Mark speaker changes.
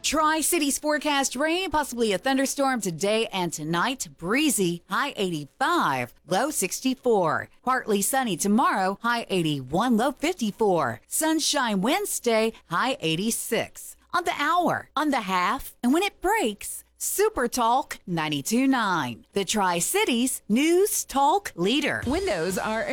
Speaker 1: Tri-Cities forecast rain, possibly a thunderstorm today and tonight. Breezy, high 85, low 64. Partly sunny tomorrow, high 81, low 54. Sunshine Wednesday, high 86. On the hour, on the half, and when it breaks, Super Talk 92.9. The Tri-Cities News Talk Leader.
Speaker 2: Windows are